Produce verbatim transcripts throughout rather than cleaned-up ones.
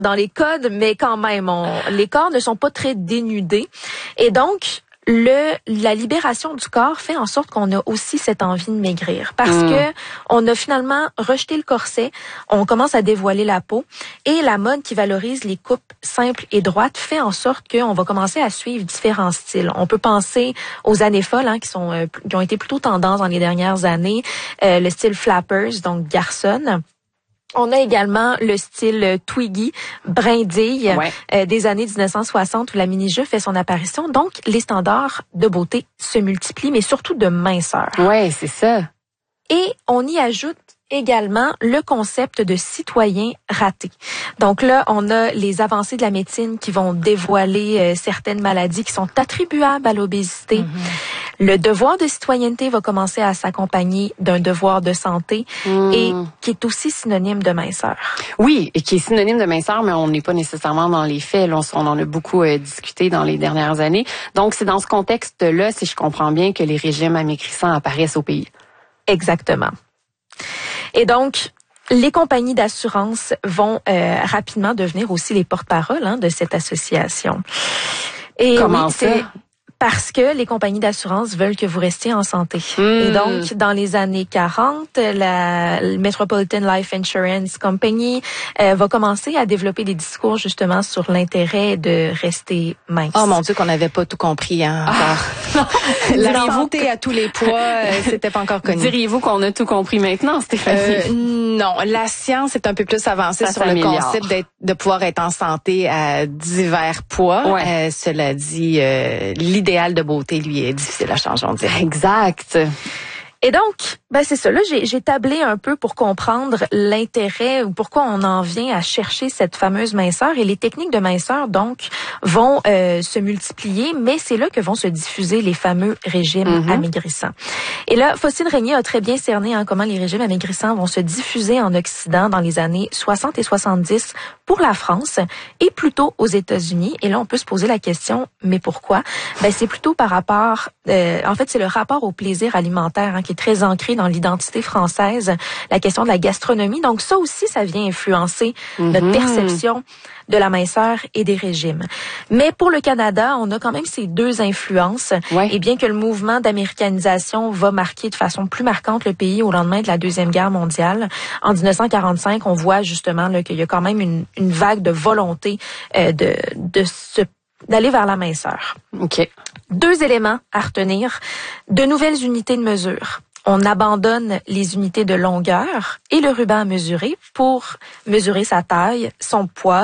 dans les codes, mais quand même, on, les corps ne sont pas très dénudés. Et donc, le la libération du corps fait en sorte qu'on a aussi cette envie de maigrir. Parce mmh. que on a finalement rejeté le corset, on commence à dévoiler la peau. Et la mode qui valorise les coupes simples et droites fait en sorte qu'on va commencer à suivre différents styles. On peut penser aux années folles, hein, qui sont euh, qui ont été plutôt tendance dans les dernières années. Euh, le style flappers, donc garçonne. On a également le style Twiggy, brindille, ouais. euh, des années dix-neuf cent soixante où la mini-jupe fait son apparition. Donc, les standards de beauté se multiplient, mais surtout de minceur. Ouais, c'est ça. Et on y ajoute également le concept de citoyen raté. Donc là, on a les avancées de la médecine qui vont dévoiler euh, certaines maladies qui sont attribuables à l'obésité. Mm-hmm. Le devoir de citoyenneté va commencer à s'accompagner d'un devoir de santé mmh. et qui est aussi synonyme de minceur. Oui, et qui est synonyme de minceur, mais on n'est pas nécessairement dans les faits. Là, on en a beaucoup euh, discuté dans les dernières années. Donc, c'est dans ce contexte-là, si je comprends bien, que les régimes amaigrissants apparaissent au pays. Exactement. Et donc, les compagnies d'assurance vont euh, rapidement devenir aussi les porte-paroles hein, de cette association. Et Comment oui, ça? C'est... Parce que les compagnies d'assurance veulent que vous restiez en santé. Mmh. Et donc, dans les années quarante, la Metropolitan Life Insurance Company euh, va commencer à développer des discours justement sur l'intérêt de rester mince. Oh mon Dieu, qu'on n'avait pas tout compris hein, encore. Ah. La santé à tous les poids, euh, c'était pas encore connu. Diriez-vous qu'on a tout compris maintenant, Stéphanie? Euh, non, la science est un peu plus avancée ça sur le concept d'être, de pouvoir être en santé à divers poids. Ouais. Euh, cela dit, euh, l'idée L'idéal de beauté, lui, est difficile à changer, on dirait. Exact. Et donc, ben c'est ça. Là, j'ai, j'ai tablé un peu pour comprendre l'intérêt ou pourquoi on en vient à chercher cette fameuse minceur. Et les techniques de minceur, donc, vont euh, se multiplier, mais c'est là que vont se diffuser les fameux régimes mm-hmm. amaigrissants. Et là, Faustine Régnier a très bien cerné hein, comment les régimes amaigrissants vont se diffuser en Occident dans les années soixante et soixante-dix pour la France et plutôt aux États-Unis. Et là, on peut se poser la question, mais pourquoi? Ben c'est plutôt par rapport, euh, en fait, c'est le rapport au plaisir alimentaire hein, qui est très ancré dans l'identité française, la question de la gastronomie. Donc ça aussi, ça vient influencer mm-hmm. notre perception de la minceur et des régimes. Mais pour le Canada, on a quand même ces deux influences. Ouais. Et bien que le mouvement d'américanisation va marquer de façon plus marquante le pays au lendemain de la Deuxième Guerre mondiale, en dix-neuf cent quarante-cinq, on voit justement là, qu'il y a quand même une, une vague de volonté euh, de, de se d'aller vers la minceur. OK. Deux éléments à retenir. De nouvelles unités de mesure. On abandonne les unités de longueur et le ruban à mesurer pour mesurer sa taille, son poids,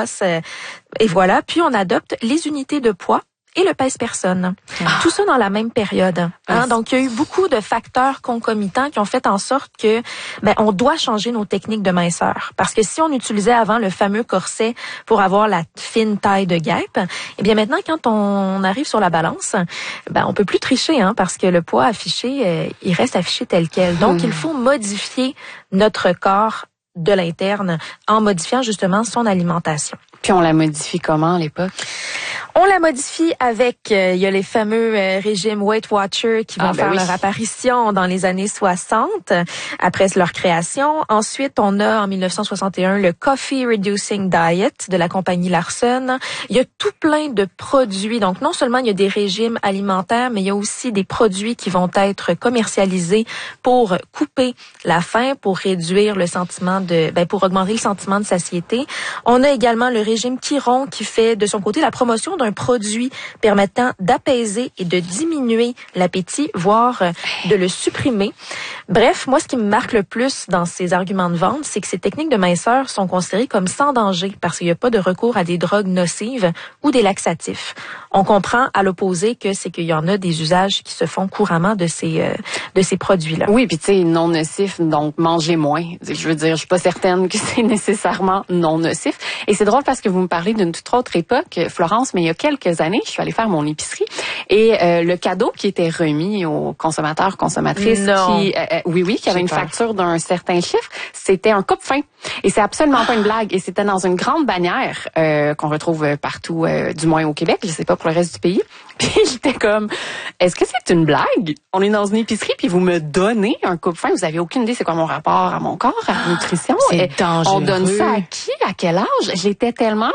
et voilà. Puis on adopte les unités de poids et le pèse-personne. Ah. Tout ça dans la même période. Hein? Ah, donc, il y a eu beaucoup de facteurs concomitants qui ont fait en sorte que ben on doit changer nos techniques de minceur. Parce que si on utilisait avant le fameux corset pour avoir la fine taille de guêpe, eh bien maintenant, quand on arrive sur la balance, ben on peut plus tricher hein, parce que le poids affiché, euh, il reste affiché tel quel. Donc, hmm. il faut modifier notre corps de l'interne en modifiant justement son alimentation. Puis on la modifie comment à l'époque? On la modifie avec, euh, il y a les fameux euh, régimes Weight Watchers qui vont ah, ben faire oui. leur apparition dans les années soixante, après leur création. Ensuite, on a en dix-neuf cent soixante et un le Coffee Reducing Diet de la compagnie Larson. Il y a tout plein de produits. Donc, non seulement il y a des régimes alimentaires, mais il y a aussi des produits qui vont être commercialisés pour couper la faim, pour réduire le sentiment de, ben, pour augmenter le sentiment de satiété. On a également le régime Chiron qui fait de son côté la promotion d'un produit permettant d'apaiser et de diminuer l'appétit, voire de le supprimer. Bref, moi, ce qui me marque le plus dans ces arguments de vente, c'est que ces techniques de minceur sont considérées comme sans danger parce qu'il n'y a pas de recours à des drogues nocives ou des laxatifs. On comprend à l'opposé que c'est qu'il y en a des usages qui se font couramment de ces euh, de ces produits-là. Oui, puis tu sais, non nocif, donc mangez moins. Je veux dire, je suis pas certaine que c'est nécessairement non nocif. Et c'est drôle parce que vous me parlez d'une toute autre époque, Florence, mais il y a quelques années, je suis allée faire mon épicerie et euh, le cadeau qui était remis aux consommateurs, consommatrices, non. qui, euh, oui, oui, qui avait une facture d'un certain chiffre, c'était un coupe-faim. Et c'est absolument ah. pas une blague. Et c'était dans une grande bannière euh, qu'on retrouve partout, euh, du moins au Québec, je sais pas pour le reste du pays. Puis j'étais comme, est-ce que c'est une blague? On est dans une épicerie puis vous me donnez un coupe-faim. Vous avez aucune idée c'est quoi mon rapport à mon corps, à la nutrition. C'est dangereux. On donne ça à qui? À quel âge? J'étais tellement